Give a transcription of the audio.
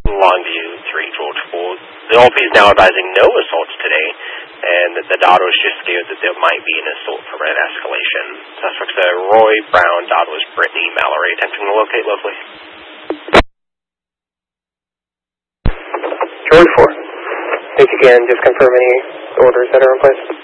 Longview 3, George 4. The OP is now advising no assaults today, and the dot was just scared that there might be an assault from an escalation. Suspects are Roy, Brown, dot was Brittany, Mallory, attempting to locate locally. George 4. If you can, just confirm any orders that are in place.